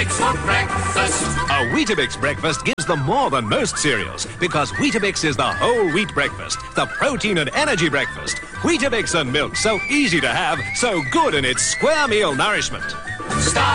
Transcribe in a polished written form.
For breakfast. A Weetabix breakfast gives them more than most cereals because Weetabix is the whole wheat breakfast, the protein and energy breakfast. Weetabix and milk, so easy to have, so good in its square meal nourishment. Start